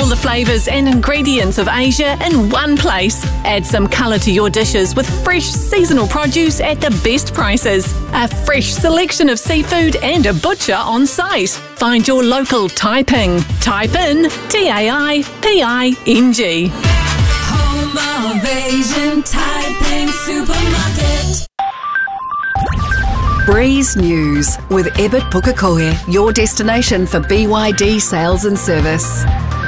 the flavours and ingredients of Asia in one place. Add some colour to your dishes with fresh seasonal produce at the best prices. A fresh selection of seafood and a butcher on site. Find your local Taiping. Type in TAIPING. Home of Asian Taiping Supermarket. Breeze News with Ebert Pukekohe, your destination for BYD sales and service.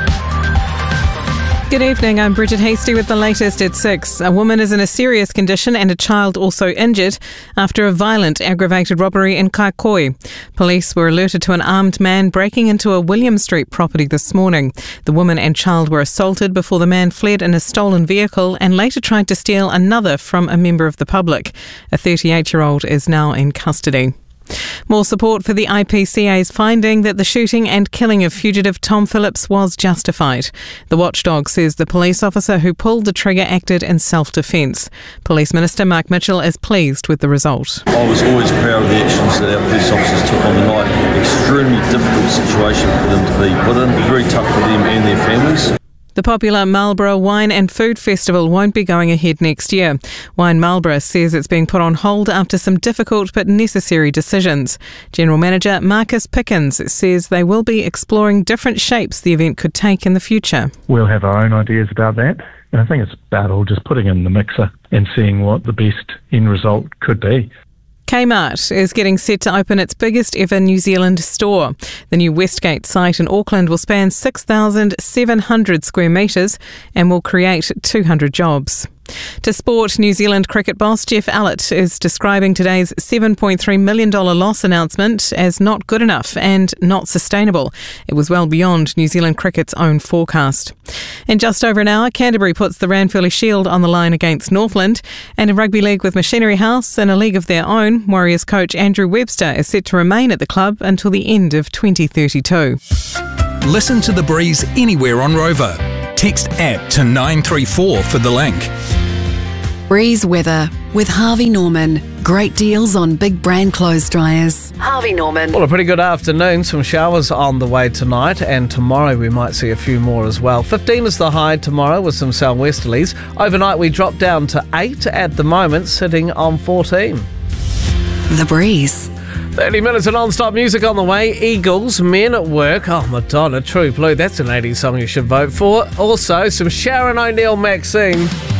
Good evening, I'm Bridget Hasty with the latest at 6. A woman is in a serious condition and a child also injured after a violent, aggravated robbery in Kaikoi. Police were alerted to an armed man breaking into a William Street property this morning. The woman and child were assaulted before the man fled in a stolen vehicle and later tried to steal another from a member of the public. A 38-year-old is now in custody. More support for the IPCA's finding that the shooting and killing of fugitive Tom Phillips was justified. The watchdog says the police officer who pulled the trigger acted in self-defence. Police Minister Mark Mitchell is pleased with the result. I was always proud of the actions that our police officers took on the night. Extremely difficult situation for them to be put in. Very tough for them and their families. The popular Marlborough Wine and Food Festival won't be going ahead next year. Wine Marlborough says it's being put on hold after some difficult but necessary decisions. General Manager Marcus Pickens says they will be exploring different shapes the event could take in the future. We'll have our own ideas about that, and I think it's about all just putting in the mixer and seeing what the best end result could be. Kmart is getting set to open its biggest ever New Zealand store. The new Westgate site in Auckland will span 6,700 square metres and will create 200 jobs. To sport, New Zealand cricket boss Jeff Allett is describing today's $7.3 million loss announcement as not good enough and not sustainable. It was well beyond New Zealand cricket's own forecast. In just over an hour, Canterbury puts the Ranfurly Shield on the line against Northland. And in rugby league with Machinery House, in a league of their own, Warriors coach Andrew Webster is set to remain at the club until the end of 2032. Listen to The Breeze anywhere on Rover. Text APP to 934 for the link. Breeze weather with Harvey Norman. Great deals on big brand clothes dryers. Harvey Norman. Well, a pretty good afternoon. Some showers on the way tonight, and tomorrow we might see a few more as well. 15 is the high tomorrow with some southwesterlies. Overnight we drop down to 8 at the moment, sitting on 14. The Breeze. 30 minutes of non-stop music on the way. Eagles, Men at Work. Oh, Madonna, True Blue. That's an 80s song you should vote for. Also, some Sharon O'Neill, Maxine.